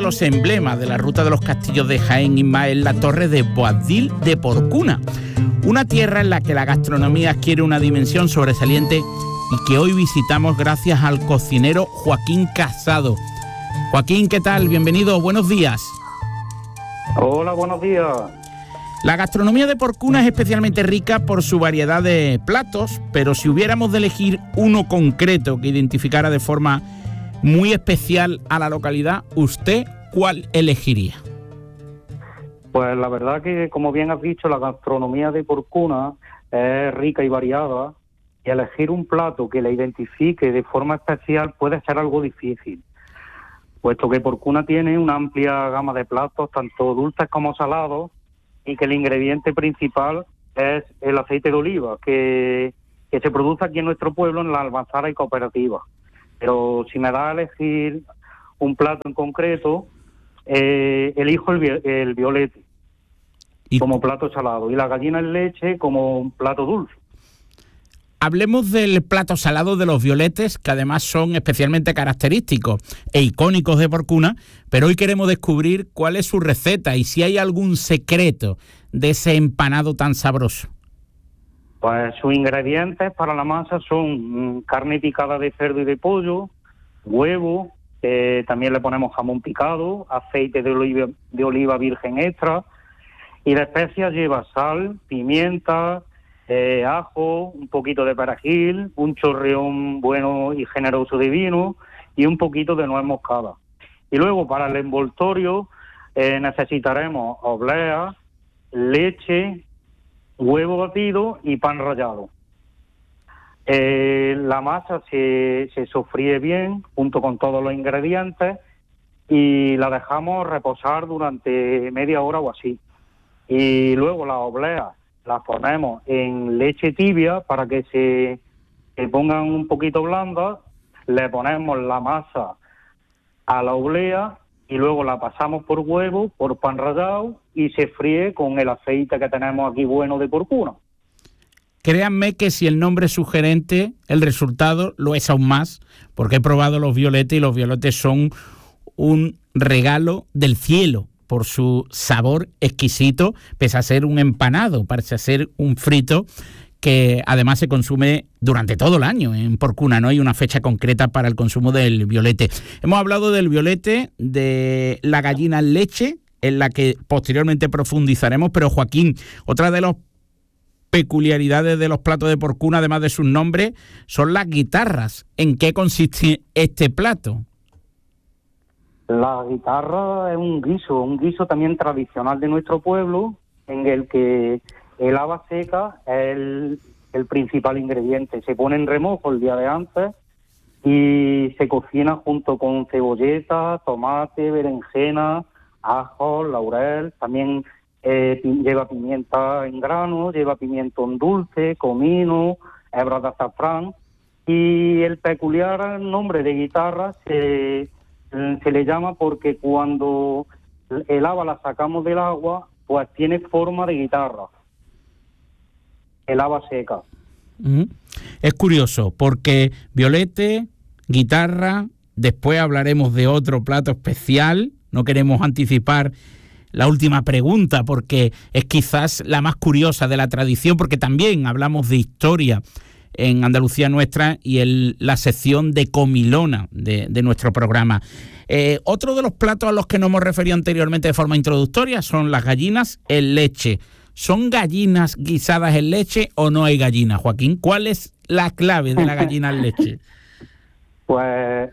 los emblemas de la ruta de los castillos de Jaén, Ismael, la torre de Boabdil de Porcuna. Una tierra en la que la gastronomía adquiere una dimensión sobresaliente y que hoy visitamos gracias al cocinero Joaquín Casado. Joaquín, ¿qué tal? Bienvenido, buenos días. Hola, buenos días. La gastronomía de Porcuna es especialmente rica por su variedad de platos, pero si hubiéramos de elegir uno concreto que identificara de forma muy especial a la localidad, ¿usted cuál elegiría? Pues la verdad que, como bien has dicho, la gastronomía de Porcuna es rica y variada, y elegir un plato que la identifique de forma especial puede ser algo difícil, puesto que Porcuna tiene una amplia gama de platos, tanto dulces como salados, y que el ingrediente principal es el aceite de oliva, que se produce aquí en nuestro pueblo, en la Almanzara y Cooperativa. Pero si me da a elegir un plato en concreto, elijo el violete como plato salado y la gallina en leche como un plato dulce. Hablemos del plato salado de los violetes, que además son especialmente característicos e icónicos de Porcuna, pero hoy queremos descubrir cuál es su receta y si hay algún secreto de ese empanado tan sabroso. Pues sus ingredientes para la masa son carne picada de cerdo y de pollo, huevo, también le ponemos jamón picado, aceite de oliva virgen extra, y de especias lleva sal, pimienta, ajo, un poquito de perejil, un chorreón bueno y generoso de vino y un poquito de nuez moscada. Y luego para el envoltorio necesitaremos oblea, leche, huevo batido y pan rallado. La masa se sofríe bien junto con todos los ingredientes y la dejamos reposar durante media hora o así. Y luego las obleas las ponemos en leche tibia para que se pongan un poquito blandas, le ponemos la masa a la oblea y luego la pasamos por huevo, por pan rallado y se fríe con el aceite que tenemos aquí bueno de Porcuna. Créanme que si el nombre es sugerente, el resultado lo es aún más, porque he probado los violetes y los violetes son un regalo del cielo por su sabor exquisito, pese a ser un empanado, pese a ser un frito que además se consume durante todo el año en Porcuna, no hay una fecha concreta para el consumo del violete. Hemos hablado del violete, de la gallina en leche, en la que posteriormente profundizaremos, pero Joaquín, otra de las peculiaridades de los platos de Porcuna, además de sus nombres, son las guitarras. ¿En qué consiste este plato? La guitarra es un guiso también tradicional de nuestro pueblo, en el que el haba seca es el principal ingrediente. Se pone en remojo el día de antes y se cocina junto con cebolleta, tomate, berenjena, ajo, laurel. También lleva pimienta en grano, lleva pimentón dulce, comino, hebras de azafrán. Y el peculiar nombre de guitarra se le llama porque cuando el haba la sacamos del agua, pues tiene forma de guitarra. El haba seca. Es curioso, porque violete, guitarra, después hablaremos de otro plato especial, no queremos anticipar la última pregunta, porque es quizás la más curiosa de la tradición, porque también hablamos de historia en Andalucía Nuestra y en la sección de comilona de nuestro programa. Otro de los platos a los que nos hemos referido anteriormente de forma introductoria son las gallinas en leche. ¿Son gallinas guisadas en leche o no hay gallinas, Joaquín? ¿Cuál es la clave de la gallina en leche? Pues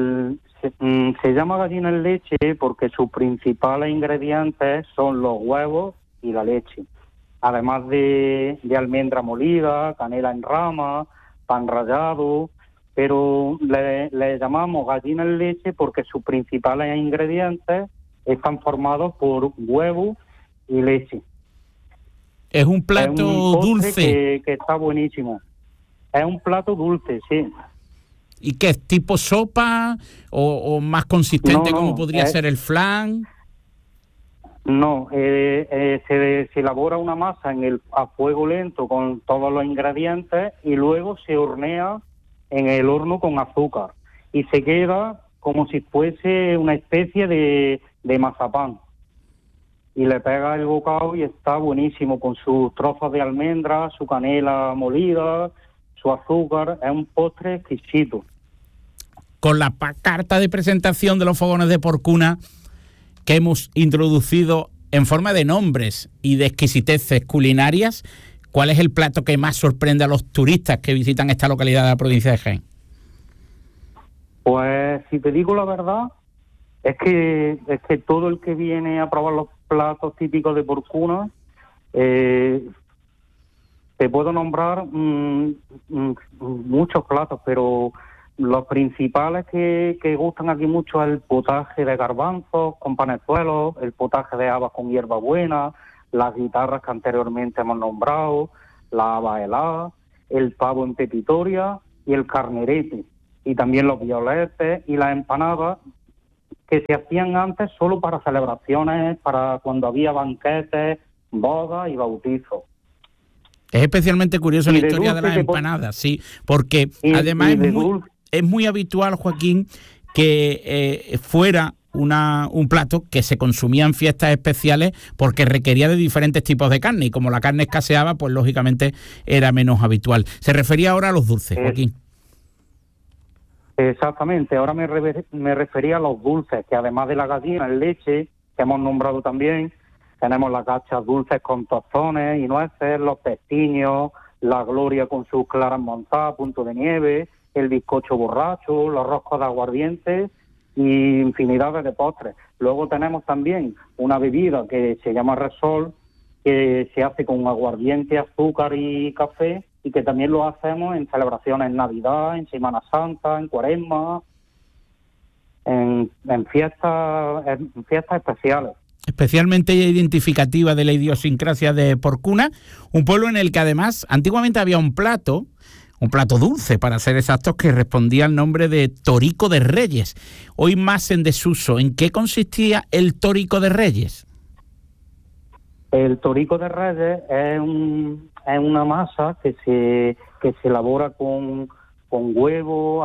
se llama gallina en leche porque sus principales ingredientes son los huevos y la leche, además de almendra molida, canela en rama, pan rallado, pero le llamamos gallina en leche porque sus principales ingredientes están formados por huevo y leche. Es un plato dulce. Que está buenísimo. Es un plato dulce, sí. ¿Y qué es? ¿Tipo sopa o más consistente como podría ser el flan? No, se elabora una masa a fuego lento con todos los ingredientes y luego se hornea en el horno con azúcar y se queda como si fuese una especie de mazapán. Y le pega el bocado y está buenísimo, con sus trozos de almendra, su canela molida, su azúcar. Es un postre exquisito. Con la carta de presentación de los fogones de Porcuna que hemos introducido en forma de nombres y de exquisiteces culinarias, ¿cuál es el plato que más sorprende a los turistas que visitan esta localidad de la provincia de Jaén? Pues si te digo la verdad, es que todo el que viene a probar los platos típicos de Porcuna, te puedo nombrar muchos platos, pero los principales que gustan aquí mucho es el potaje de garbanzos con panezuelos, el potaje de habas con hierbabuena, las guitarras que anteriormente hemos nombrado, la haba helada, el pavo en pepitoria y el carnerete, y también los violetes y las empanadas que se hacían antes solo para celebraciones, para cuando había banquetes, bodas y bautizos. Es especialmente curioso la historia de las empanadas, sí, porque además es muy habitual, Joaquín, que fuera un plato que se consumía en fiestas especiales porque requería de diferentes tipos de carne, y como la carne escaseaba, pues lógicamente era menos habitual. Se refería ahora a los dulces, Joaquín. Exactamente, ahora me refería a los dulces, que además de la gallina en leche, que hemos nombrado también, tenemos las gachas dulces con tostones y nueces, los pestiños, la gloria con sus claras montadas, punto de nieve, el bizcocho borracho, los roscos de aguardiente y infinidades de postres. Luego tenemos también una bebida que se llama Resol, que se hace con aguardiente, azúcar y café, y que también lo hacemos en celebraciones en Navidad, en Semana Santa, en Cuaresma, en fiestas especiales. Especialmente identificativa de la idiosincrasia de Porcuna, un pueblo en el que además antiguamente había un plato dulce, para ser exactos, que respondía al nombre de Torico de Reyes, hoy más en desuso. ¿En qué consistía el Torico de Reyes? El Torico de Reyes es una masa que se elabora con huevo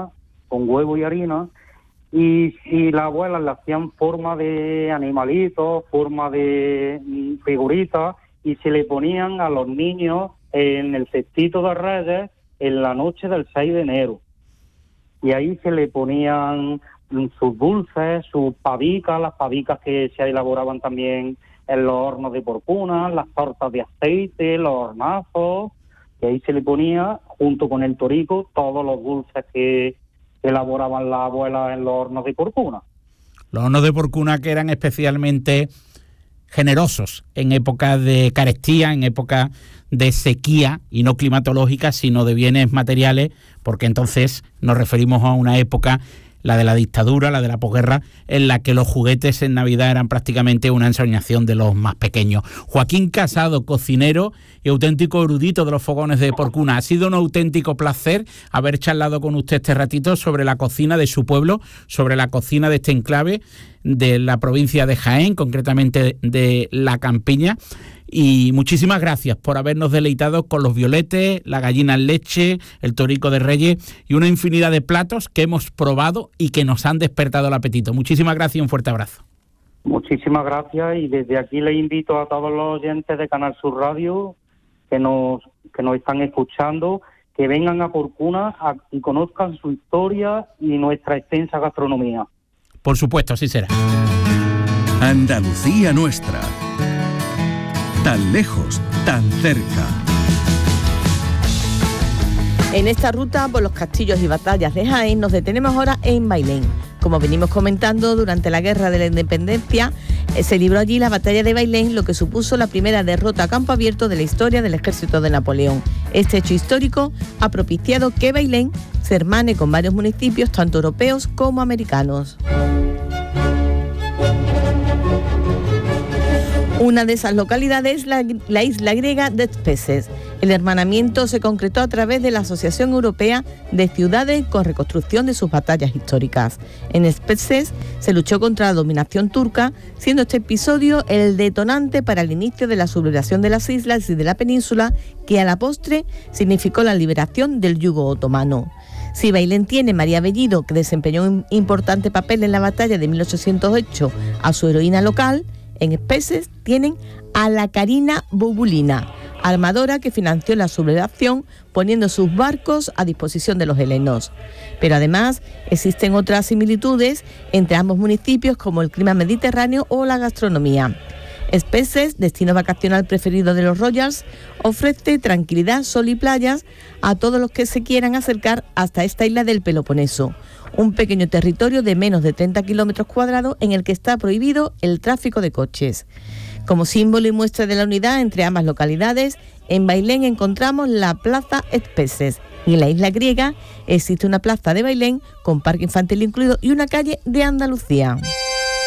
y harina, y las abuelas le hacían forma de animalitos, forma de figuritas, y se le ponían a los niños en el cestito de Reyes en la noche del 6 de enero. Y ahí se le ponían sus dulces, sus pavicas, las pavicas que se elaboraban también en los hornos de Porcuna, las tortas de aceite, los hornazos, y ahí se le ponía, junto con el torico, todos los dulces que elaboraban las abuelas en los hornos de Porcuna. Los hornos de Porcuna, que eran especialmente generosos en época de carestía, en época de sequía, y no climatológica, sino de bienes materiales, porque entonces nos referimos a una época, la de la dictadura, la de la posguerra, en la que los juguetes en Navidad eran prácticamente una ensoñación de los más pequeños. Joaquín Casado, cocinero y auténtico erudito de los fogones de Porcuna, ha sido un auténtico placer haber charlado con usted este ratito sobre la cocina de su pueblo, sobre la cocina de este enclave de la provincia de Jaén, concretamente de La Campiña. Y muchísimas gracias por habernos deleitado con los violetes, la gallina en leche, el Torico de Reyes y una infinidad de platos que hemos probado y que nos han despertado el apetito. Muchísimas gracias y un fuerte abrazo. Muchísimas gracias, y desde aquí les invito a todos los oyentes de Canal Sur Radio que nos están escuchando, que vengan a Porcuna y conozcan su historia y nuestra extensa gastronomía. Por supuesto, así será. Andalucía nuestra. Tan lejos, tan cerca. En esta ruta por los castillos y batallas de Jaén nos detenemos ahora en Bailén. Como venimos comentando, durante la Guerra de la Independencia se libró allí la batalla de Bailén, lo que supuso la primera derrota a campo abierto de la historia del ejército de Napoleón. Este hecho histórico ha propiciado que Bailén se hermane con varios municipios, tanto europeos como americanos. Una de esas localidades es la isla griega de Spetses. El hermanamiento se concretó a través de la Asociación Europea de Ciudades con reconstrucción de sus batallas históricas. En Spetses se luchó contra la dominación turca, siendo este episodio el detonante para el inicio de la sublevación de las islas y de la península, que a la postre significó la liberación del yugo otomano. Si Bailén tiene María Bellido, que desempeñó un importante papel en la batalla de 1808, a su heroína local, en Especes tienen a la Carina Bobulina, armadora que financió la sublevación poniendo sus barcos a disposición de los helenos. Pero además existen otras similitudes entre ambos municipios, como el clima mediterráneo o la gastronomía. Especes, destino vacacional preferido de los Royals, ofrece tranquilidad, sol y playas a todos los que se quieran acercar hasta esta isla del Peloponeso, un pequeño territorio de menos de 30 kilómetros cuadrados en el que está prohibido el tráfico de coches. Como símbolo y muestra de la unidad entre ambas localidades, en Bailén encontramos la Plaza Especes y en la isla griega existe una plaza de Bailén con parque infantil incluido y una calle de Andalucía.